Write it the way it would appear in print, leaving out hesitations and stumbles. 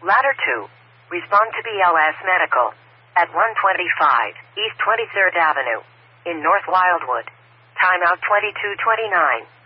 Ladder 2. Respond to BLS Medical. At 125 East 23rd Avenue. In North Wildwood. Timeout 22:29.